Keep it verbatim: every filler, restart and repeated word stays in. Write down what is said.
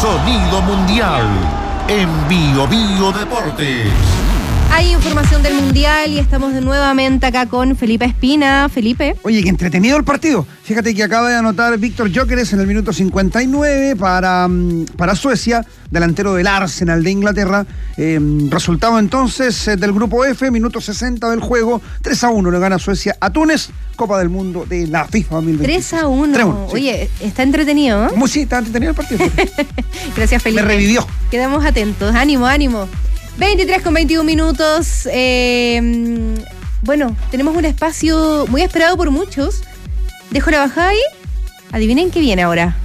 Sonido Mundial en Bio Bio Deportes. Hay información del Mundial y estamos nuevamente acá con Felipe Espina. Felipe. Oye, qué entretenido el partido. Fíjate que acaba de anotar Víctor Gyökeres en el minuto cincuenta y nueve para, para Suecia, delantero del Arsenal de Inglaterra. Eh, resultado entonces eh, del grupo F, minuto sesenta del juego, tres a uno le gana Suecia a Túnez, Copa del Mundo de la FIFA dos mil veintiséis. tres a uno. tres a uno, sí. Oye, está entretenido, ¿eh? Muy, sí, está entretenido el partido. Gracias, Felipe. Me revivió. Quedamos atentos. Ánimo, ánimo. veintitrés con veintiún minutos. Eh, bueno, tenemos un espacio muy esperado por muchos. Dejo la bajada ahí. Adivinen qué viene ahora.